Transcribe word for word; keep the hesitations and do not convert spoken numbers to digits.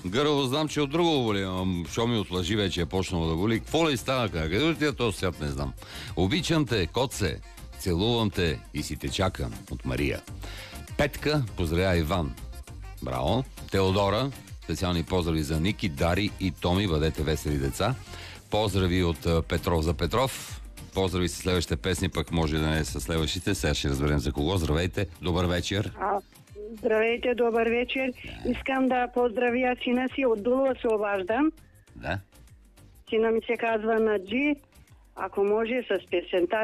Гърло знам, че от друго боли, ам, що ми отлъжи вече е почнало да боли. Какво ли стана? Къде отида този свят, не знам. Обичам те, котце, целувам те и си те чакам от Мария. Петка, поздравя Иван. Браво. Теодора, специални поздрави за Ники, Дари и Томи, бъдете весели деца. Поздрави от а, Петров за Петров. Поздрави с следващите песни, пък може да не е с следващите. Сега ще разберем за кого. Здравейте, добър вечер. А, здравейте, добър вечер. Искам да поздравя сина си, от Дулова се обаждам. Да. Сина ми се казва Наджи. Ако може с песента